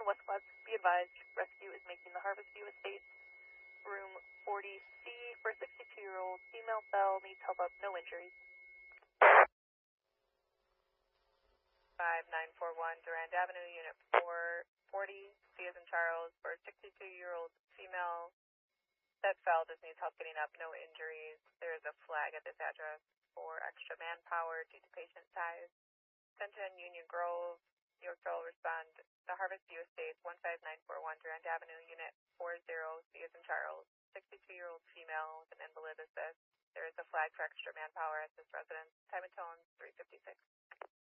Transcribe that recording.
West Quad, be advised, rescue is making the Harvest View Estates room 40C for a 62-year-old female fell, needs help up, no injuries. 5941 Durand Avenue, Unit 440, C as in Charles, for a 62-year-old female that fell, just needs help getting up, no injuries. There is a flag at this address for extra manpower due to patient size. Attention, Union Grove, Yorkville, respond. The Harvest View Estates, 15941 Durand Avenue, Unit 40, C as in Charles, 62-year-old female with an invalid assist. There is a flag for extra manpower at this residence. Time and tone, 356.